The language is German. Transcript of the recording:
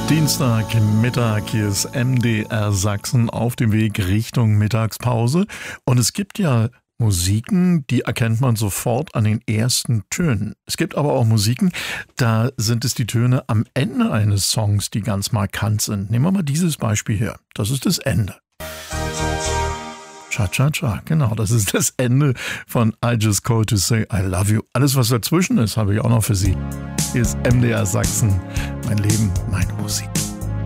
Dienstagmittag, hier ist MDR Sachsen auf dem Weg Richtung Mittagspause. Und es gibt ja Musiken, die erkennt man sofort an den ersten Tönen. Es gibt aber auch Musiken, da sind es die Töne am Ende eines Songs, die ganz markant sind. Nehmen wir mal dieses Beispiel hier. Das ist das Ende. Cha-cha-cha, genau, das ist das Ende von I Just Called to Say I Love You. Alles, was dazwischen ist, habe ich auch noch für Sie. Hier ist MDR Sachsen, mein Leben, meine Musik.